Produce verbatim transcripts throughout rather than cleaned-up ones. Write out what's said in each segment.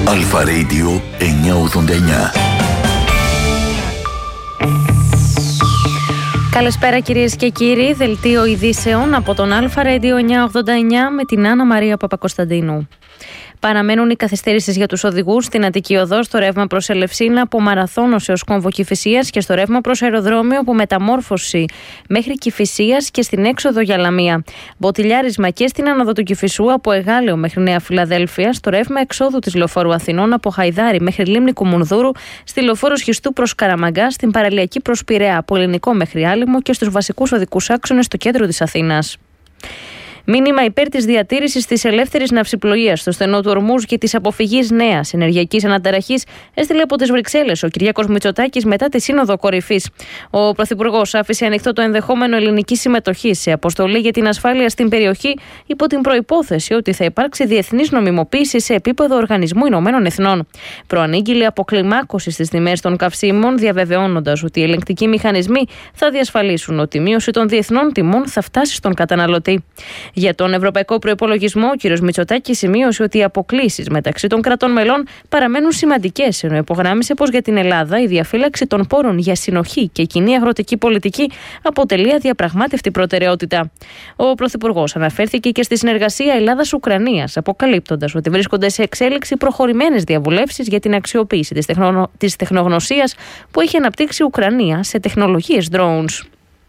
Αλφα Radio εννιακόσια ογδόντα εννιά. Καλησπέρα κυρίες και κύριοι, δελτίο ειδήσεων από τον Αλφα Radio εννιακόσια ογδόντα εννιά με την Άννα Μαρία Παπακοσταντίνου. Παραμένουν οι καθυστερήσεις για τους οδηγούς στην Αττική Οδό, στο ρεύμα προς Ελευσίνα από Μαραθώνος έως Κόμβο Κηφισίας και στο ρεύμα προς αεροδρόμιο από Μεταμόρφωση μέχρι Κηφισίας και στην έξοδο για Λαμία. Μποτιλιάρισμα και στην άνοδο του Κηφισού από Εγάλεο μέχρι Νέα Φιλαδέλφεια, στο ρεύμα εξόδου της Λεωφόρου Αθηνών από Χαϊδάρι μέχρι Λίμνη Κουμουνδούρου, στη Λεωφόρο Σχιστού προς Καραμαγκά, στην παραλιακή προς Πειραιά από Ελληνικό μέχρι Άλυμο και στους βασικούς οδικούς άξονες στο κέντρο της Αθήνας. Μήνυμα υπέρ της διατήρησης της ελεύθερης ναυσιπλοείας στο στενό του Ορμούζ και της αποφυγής νέας ενεργειακής αναταραχής έστειλε από τις Βρυξέλλες ο Κυριάκος Μητσοτάκης μετά τη Σύνοδο Κορυφής. Ο Πρωθυπουργός άφησε ανοιχτό το ενδεχόμενο ελληνικής συμμετοχής σε αποστολή για την ασφάλεια στην περιοχή υπό την προϋπόθεση ότι θα υπάρξει διεθνής νομιμοποίηση σε επίπεδο Οργανισμού Ηνωμένων Εθνών. Προανήγγειλε αποκλιμάκωση στις τιμές των καυσίμων, διαβεβαιώνοντας ότι οι ελεγκτικοί μηχανισμοί θα διασφαλίσουν ότι η μείωση των διεθνών τιμών θα φτάσει στον καταναλωτή. Για τον ευρωπαϊκό προϋπολογισμό, ο κ. Μητσοτάκης σημείωσε ότι οι αποκλίσεις μεταξύ των κρατών μελών παραμένουν σημαντικές, ενώ υπογράμμισε πως για την Ελλάδα η διαφύλαξη των πόρων για συνοχή και κοινή αγροτική πολιτική αποτελεί αδιαπραγμάτευτη προτεραιότητα. Ο Πρωθυπουργός αναφέρθηκε και στη συνεργασία Ελλάδας-Ουκρανίας, αποκαλύπτοντας ότι βρίσκονται σε εξέλιξη προχωρημένες διαβουλεύσεις για την αξιοποίηση της, τεχνο... της τεχνογνωσίας που έχει αναπτύξει η Ουκρανία σε τεχνολογίες drones.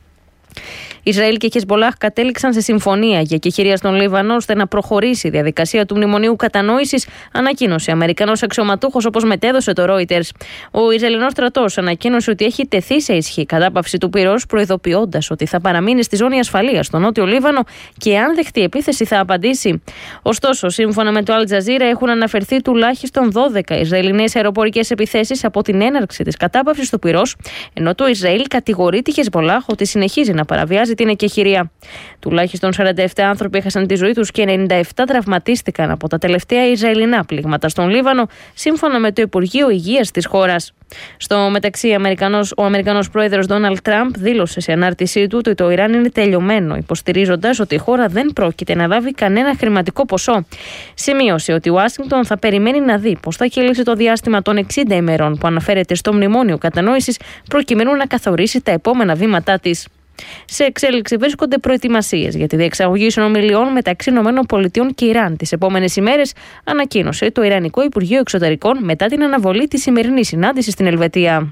Ισραήλ και Χεσμπολάχ κατέληξαν σε συμφωνία για εκεχηρία στον Λίβανο ώστε να προχωρήσει η διαδικασία του μνημονίου κατανόησης, ανακοίνωσε Αμερικανός αξιωματούχος, όπως μετέδωσε το Reuters. Ο Ισραηλινός στρατός ανακοίνωσε ότι έχει τεθεί σε ισχύ κατάπαυση του πυρός, προειδοποιώντας ότι θα παραμείνει στη ζώνη ασφαλείας στο νότιο Λίβανο και αν δεχτεί επίθεση θα απαντήσει. Ωστόσο, σύμφωνα με το Al Jazeera, έχουν αναφερθεί τουλάχιστον δώδεκα Ισραηλινές αεροπορικές επιθέσεις από την έναρξη της κατάπαυσης του πυρός, ενώ το Ισραήλ κατηγορεί τη Χεσμπολάχ ότι συνεχίζει να παραβιάζει την εκεχηρία. Τουλάχιστον σαράντα επτά άνθρωποι έχασαν τη ζωή τους και ενενήντα επτά τραυματίστηκαν από τα τελευταία Ισραηλινά πλήγματα στον Λίβανο, σύμφωνα με το Υπουργείο Υγείας της χώρας. Στο μεταξύ, Αμερικανός, ο Αμερικανός πρόεδρος Ντόναλντ Τραμπ δήλωσε σε ανάρτησή του ότι το Ιράν είναι τελειωμένο, υποστηρίζοντας ότι η χώρα δεν πρόκειται να λάβει κανένα χρηματικό ποσό. Σημείωσε ότι η Ουάσιγκτον θα περιμένει να δει πώς θα κυλήσει το διάστημα των εξήντα ημερών που αναφέρεται στο Μνημόνιο Κατανόησης, προκειμένου να καθορίσει τα επόμενα βήματά της. Σε εξέλιξη βρίσκονται προετοιμασίες για τη διεξαγωγή συνομιλιών μεταξύ ΗΠΑ και Ιράν τις επόμενες ημέρες, ανακοίνωσε το Ιρανικό Υπουργείο Εξωτερικών μετά την αναβολή της σημερινής συνάντησης στην Ελβετία.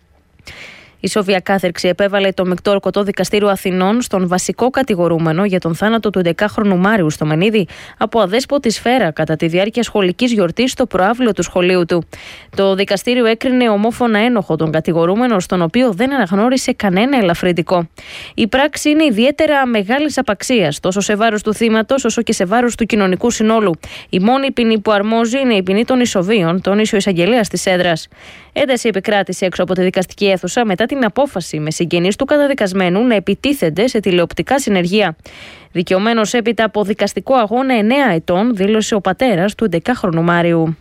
Η Σόφια Κάθερξη επέβαλε το μεικτό ορκωτό δικαστήριο Αθηνών στον βασικό κατηγορούμενο για τον θάνατο του έντεκαχρονου Μάριου Στομενίδη από αδέσποτη σφαίρα κατά τη διάρκεια σχολικής γιορτής στο προαύλιο του σχολείου του. Το δικαστήριο έκρινε ομόφωνα ένοχο τον κατηγορούμενο, στον οποίο δεν αναγνώρισε κανένα ελαφρυντικό. Η πράξη είναι ιδιαίτερα μεγάλης απαξίας, τόσο σε βάρος του θύματος όσο και σε βάρος του κοινωνικού συνόλου. Η μόνη ποινή που αρμόζει είναι η ποινή των ισοβίων, τόνισε ο εισαγγελέας της έδρας. Ένταση επικράτησε έξω από τη δικαστική αίθουσα μετά την απόφαση με συγγενείς του καταδικασμένου να επιτίθενται σε τηλεοπτικά συνεργεία. Δικαιωμένος έπειτα από δικαστικό αγώνα εννέα ετών, δήλωσε ο πατέρας του έντεκαχρονου Μάριου.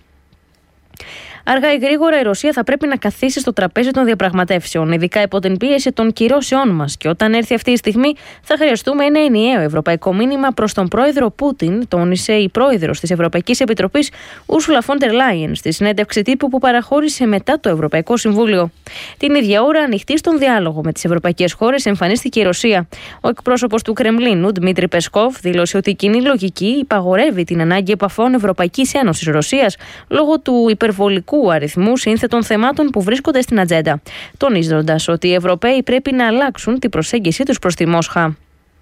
Αργά ή γρήγορα η Ρωσία θα πρέπει να καθίσει στο τραπέζι των διαπραγματεύσεων, ειδικά υπό την πίεση των κυρώσεών μας. Και όταν έρθει αυτή η στιγμή, θα χρειαστούμε ένα ενιαίο ευρωπαϊκό μήνυμα προς τον πρόεδρο Πούτιν, τόνισε η πρόεδρος της Ευρωπαϊκής Επιτροπής, Ursula von der Leyen, στη συνέντευξη τύπου που παραχώρησε μετά το Ευρωπαϊκό Συμβούλιο. Την ίδια ώρα, ανοιχτή στον διάλογο με τις ευρωπαϊκές χώρες, εμφανίστηκε η Ρωσία. Ο εκπρόσωπος του Κρεμλίνου, Δημήτρη Πεσκόβ, δήλωσε ότι η κοινή λογική υπαγορεύει την ανάγκη επαφών Ευρωπαϊκής Ένωσης Ρωσίας λόγω του υπερβολικού αριθμού σύνθετων θεμάτων που βρίσκονται στην ατζέντα, τονίζοντας ότι οι Ευρωπαίοι πρέπει να αλλάξουν την προσέγγιση τους προς τη Μόσχα.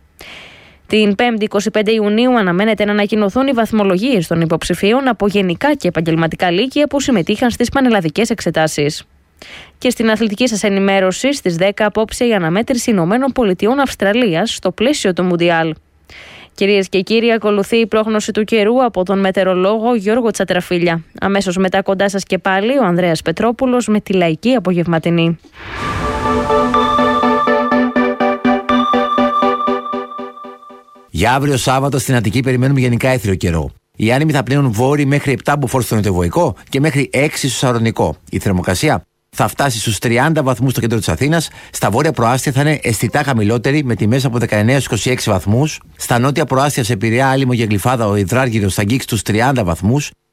Την πέμπτη εικοστή πέμπτη Ιουνίου αναμένεται να ανακοινωθούν οι βαθμολογίες των υποψηφίων από γενικά και επαγγελματικά λύκεια που συμμετείχαν στις πανελλαδικές εξετάσεις. Και στην αθλητική σας ενημέρωση, στις δέκα απόψε η αναμέτρηση Ηνωμένων Πολιτειών Αυστραλίας στο πλαίσιο του Μουντιάλ. Κυρίες και κύριοι, ακολουθεί η πρόγνωση του καιρού από τον μετεωρολόγο Γιώργο Τσατραφίλια. Αμέσως μετά κοντά σας και πάλι ο Ανδρέας Πετρόπουλος με τη λαϊκή απογευματινή. Για αύριο Σάββατο στην Αττική περιμένουμε γενικά έθριο καιρό. Οι άνεμοι θα πλέουν βόρειοι μέχρι επτά μποφόρ στο νοτιοβοϊκό και μέχρι έξι στο σαρονικό. Η θερμοκρασία θα φτάσει στους τριάντα βαθμούς στο κέντρο της Αθήνας. Στα βόρεια προάστια θα είναι αισθητά χαμηλότερη με τιμές από δεκαεννέα στους είκοσι έξι βαθμούς. Στα νότια προάστια σε Πειραιά, Άλυμο και Γλυφάδα ο υδράργυρος θα αγγίξει τους τριάντα βαθμούς.